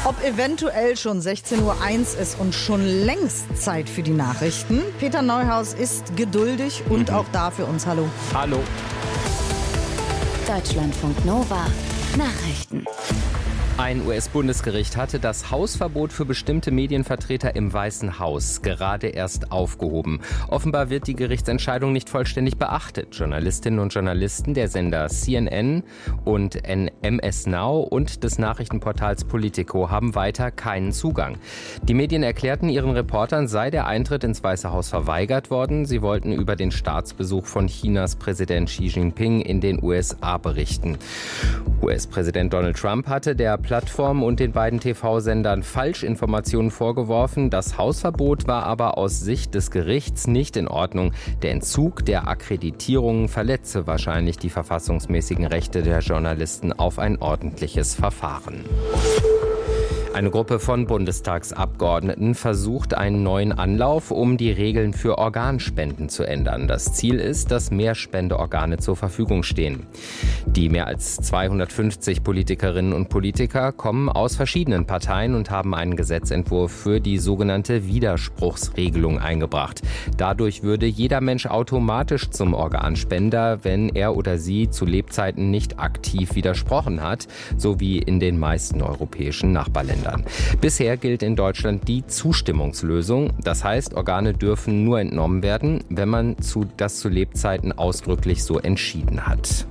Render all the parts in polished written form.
Ob eventuell schon 16:01 Uhr ist und schon längst Zeit für die Nachrichten. Peter Neuhaus ist geduldig und auch da für uns. Hallo. Hallo. Deutschlandfunk Nova. Nachrichten. Ein US-Bundesgericht hatte das Hausverbot für bestimmte Medienvertreter im Weißen Haus gerade erst aufgehoben. Offenbar wird die Gerichtsentscheidung nicht vollständig beachtet. Journalistinnen und Journalisten der Sender CNN und MS Now und des Nachrichtenportals Politico haben weiter keinen Zugang. Die Medien erklärten ihren Reportern, sei der Eintritt ins Weiße Haus verweigert worden. Sie wollten über den Staatsbesuch von Chinas Präsident Xi Jinping in den USA berichten. US-Präsident Donald Trump hatte der Plattform und den beiden TV-Sendern Falschinformationen vorgeworfen. Das Hausverbot war aber aus Sicht des Gerichts nicht in Ordnung. Der Entzug der Akkreditierungen verletze wahrscheinlich die verfassungsmäßigen Rechte der Journalisten auf ein ordentliches Verfahren. Eine Gruppe von Bundestagsabgeordneten versucht einen neuen Anlauf, um die Regeln für Organspenden zu ändern. Das Ziel ist, dass mehr Spendeorgane zur Verfügung stehen. Die mehr als 250 Politikerinnen und Politiker kommen aus verschiedenen Parteien und haben einen Gesetzentwurf für die sogenannte Widerspruchsregelung eingebracht. Dadurch würde jeder Mensch automatisch zum Organspender, wenn er oder sie zu Lebzeiten nicht aktiv widersprochen hat, so wie in den meisten europäischen Nachbarländern. Bisher gilt in Deutschland die Zustimmungslösung. Das heißt, Organe dürfen nur entnommen werden, wenn man das zu Lebzeiten ausdrücklich so entschieden hat.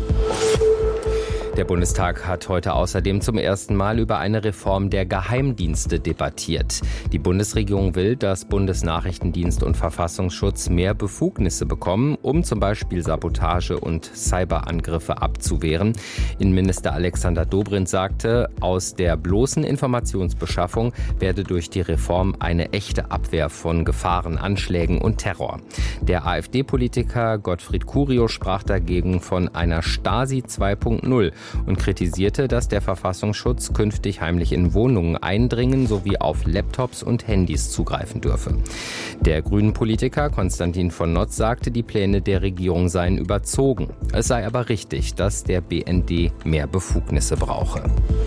Der Bundestag hat heute außerdem zum ersten Mal über eine Reform der Geheimdienste debattiert. Die Bundesregierung will, dass Bundesnachrichtendienst und Verfassungsschutz mehr Befugnisse bekommen, um zum Beispiel Sabotage und Cyberangriffe abzuwehren. Innenminister Alexander Dobrindt sagte, aus der bloßen Informationsbeschaffung werde durch die Reform eine echte Abwehr von Gefahren, Anschlägen und Terror. Der AfD-Politiker Gottfried Curio sprach dagegen von einer Stasi 2.0. und kritisierte, dass der Verfassungsschutz künftig heimlich in Wohnungen eindringen sowie auf Laptops und Handys zugreifen dürfe. Der Grünen-Politiker Konstantin von Notz sagte, die Pläne der Regierung seien überzogen. Es sei aber richtig, dass der BND mehr Befugnisse brauche.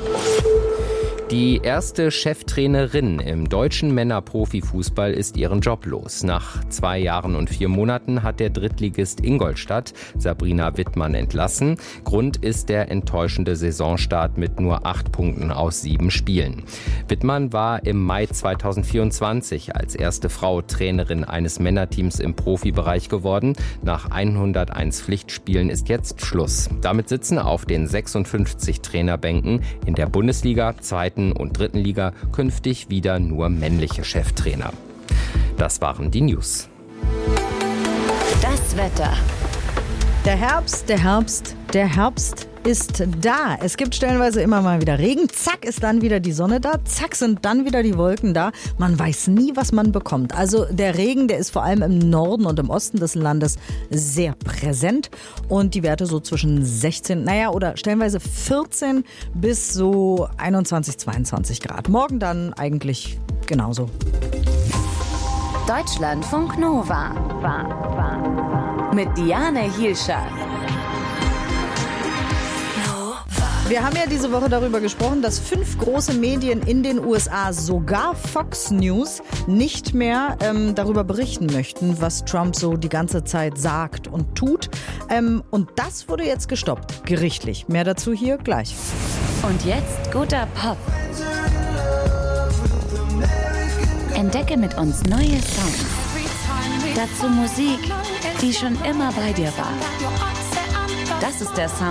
Die erste Cheftrainerin im deutschen Männerprofifußball ist ihren Job los. Nach 2 Jahren und 4 Monaten hat der Drittligist Ingolstadt Sabrina Wittmann entlassen. Grund ist der enttäuschende Saisonstart mit nur 8 Punkten aus 7 Spielen. Wittmann war im Mai 2024 als erste Frau Trainerin eines Männerteams im Profibereich geworden. Nach 101 Pflichtspielen ist jetzt Schluss. Damit sitzen auf den 56 Trainerbänken in der Bundesliga, 2. und 3. Liga künftig wieder nur männliche Cheftrainer. Das waren die News. Das Wetter. Der Herbst ist da. Es gibt stellenweise immer mal wieder Regen. Zack ist dann wieder die Sonne da. Zack sind dann wieder die Wolken da. Man weiß nie, was man bekommt. Also der Regen, der ist vor allem im Norden und im Osten des Landes sehr präsent. Und die Werte so zwischen 16, oder stellenweise 14 bis so 21, 22 Grad. Morgen dann eigentlich genauso. Deutschlandfunk Nova. Mit Diane Hielscher. Wir haben ja diese Woche darüber gesprochen, dass 5 große Medien in den USA, sogar Fox News, nicht mehr darüber berichten möchten, was Trump so die ganze Zeit sagt und tut. Und das wurde jetzt gestoppt, gerichtlich. Mehr dazu hier gleich. Und jetzt guter Pop. Entdecke mit uns neue Songs. Dazu Musik, die schon immer bei dir war. Das ist der Sound